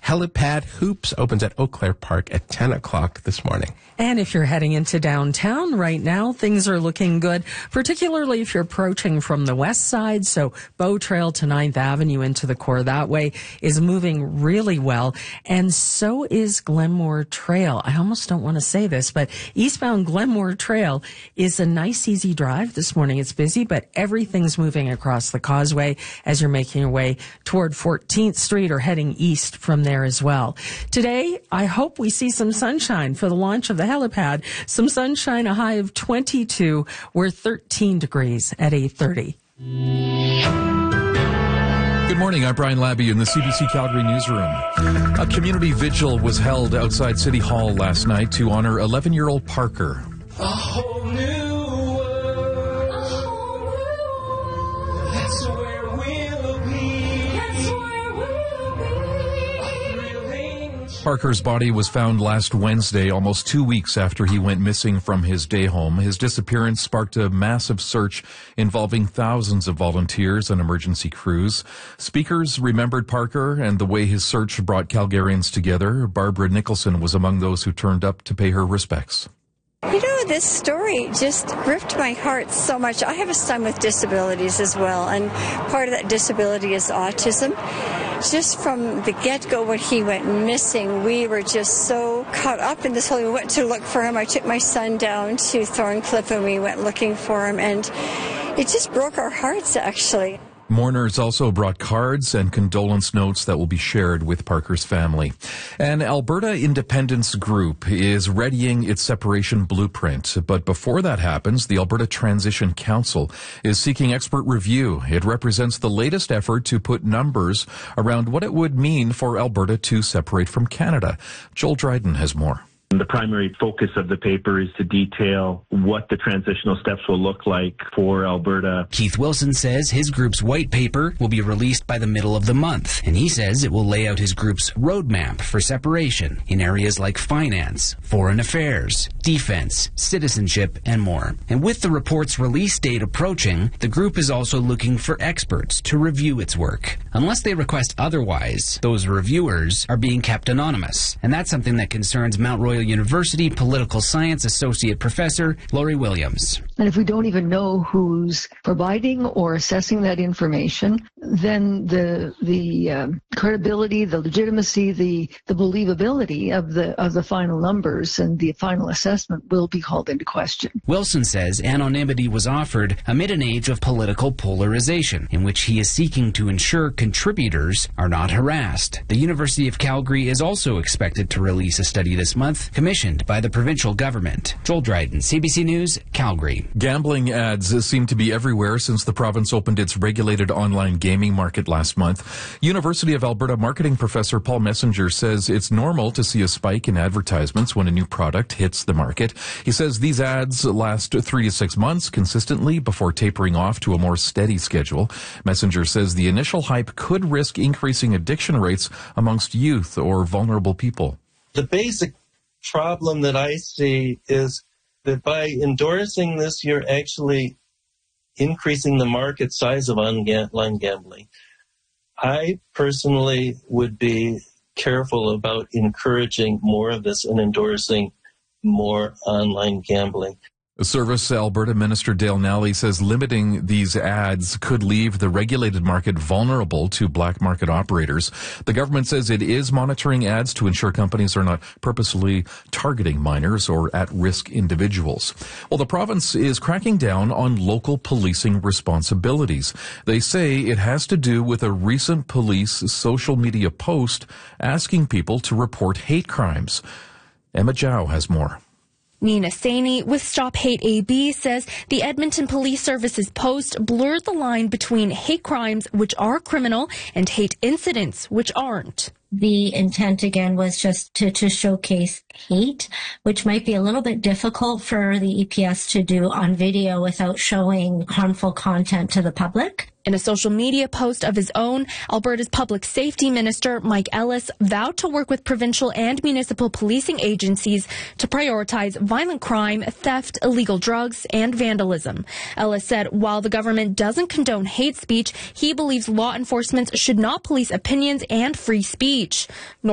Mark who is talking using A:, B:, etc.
A: Helipad Hoops opens at Eau Claire Park at 10 o'clock this morning.
B: And if you're heading into downtown right now, things are looking good, particularly if you're approaching from the west side. So Bow Trail to 9th Avenue into the core that way is moving really well. And so is Glenmore Trail. I almost don't want to say this, but eastbound Glenmore Trail is a nice, easy drive this morning. It's busy, but everything's moving across the causeway as you're making your way toward 14th Street or heading east from there as well. Today, I hope we see some sunshine for the launch of the helipad. Some sunshine, a high of 22. We're 13 degrees at 8:30.
C: Good morning. I'm Brian Labby in the CBC Calgary newsroom. A community vigil was held outside City Hall last night to honor 11-year-old Parker.
D: A whole new world. A whole new world. That's where we'll be. That's where we'll be.
C: Parker's body was found last Wednesday, almost 2 weeks after he went missing from his day home. His disappearance sparked a massive search involving thousands of volunteers and emergency crews. Speakers remembered Parker and the way his search brought Calgarians together. Barbara Nicholson was among those who turned up to pay her respects.
E: You know, this story just ripped my heart so much. I have a son with disabilities as well, and part of that disability is autism. Just from the get-go when he went missing, we were just so caught up in this whole, we went to look for him. I took my son down to Thorncliffe and we went looking for him, and it just broke our hearts, actually.
C: Mourners also brought cards and condolence notes that will be shared with Parker's family. An Alberta Independence Group is readying its separation blueprint. But before that happens, the Alberta Transition Council is seeking expert review. It represents the latest effort to put numbers around what it would mean for Alberta to separate from Canada. Joel Dryden has more.
F: The primary focus of the paper is to detail what the transitional steps will look like for Alberta.
G: Keith Wilson says his group's white paper will be released by the middle of the month, and he says it will lay out his group's roadmap for separation in areas like finance, foreign affairs, defense, citizenship, and more. And with the report's release date approaching, the group is also looking for experts to review its work. Unless they request otherwise, those reviewers are being kept anonymous, and that's something that concerns Mount Royal University Political Science Associate Professor Laurie Williams.
H: And if we don't even know who's providing or assessing that information, then the credibility, the legitimacy, the believability of the final numbers and the final assessment will be called into question.
G: Wilson says anonymity was offered amid an age of political polarization, in which he is seeking to ensure contributors are not harassed. The University of Calgary is also expected to release a study this month commissioned by the provincial government. Joel Dryden, CBC News, Calgary.
C: Gambling ads seem to be everywhere since the province opened its regulated online gaming market last month. University of Alberta marketing professor Paul Messenger says it's normal to see a spike in advertisements when a new product hits the market. He says these ads last 3 to 6 months consistently before tapering off to a more steady schedule. Messenger says the initial hype could risk increasing addiction rates amongst youth or vulnerable people.
I: The basic problem that I see is that by endorsing this, you're actually increasing the market size of online gambling. I personally would be careful about encouraging more of this and endorsing more online gambling.
C: Service Alberta Minister Dale Nally says limiting these ads could leave the regulated market vulnerable to black market operators. The government says it is monitoring ads to ensure companies are not purposely targeting minors or at-risk individuals. Well, the province is cracking down on local policing responsibilities. They say it has to do with a recent police social media post asking people to report hate crimes. Emma Zhao has more.
J: Nina Saini with Stop Hate AB says the Edmonton Police Service's post blurred the line between hate crimes, which are criminal, and hate incidents, which aren't.
K: The intent, again, was just to showcase hate, which might be a little bit difficult for the EPS to do on video without showing harmful content to the public.
J: In a social media post of his own, Alberta's Public Safety Minister Mike Ellis vowed to work with provincial and municipal policing agencies to prioritize violent crime, theft, illegal drugs, and vandalism. Ellis said while the government doesn't condone hate speech, he believes law enforcement should not police opinions and free speech.